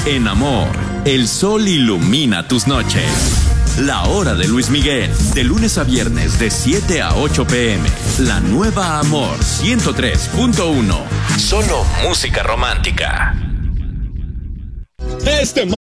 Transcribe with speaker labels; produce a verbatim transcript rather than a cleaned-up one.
Speaker 1: En Amor, el sol ilumina tus noches. La hora de Luis Miguel, de lunes a viernes de siete a ocho pm. La nueva Amor ciento tres punto uno. Solo música romántica.
Speaker 2: Este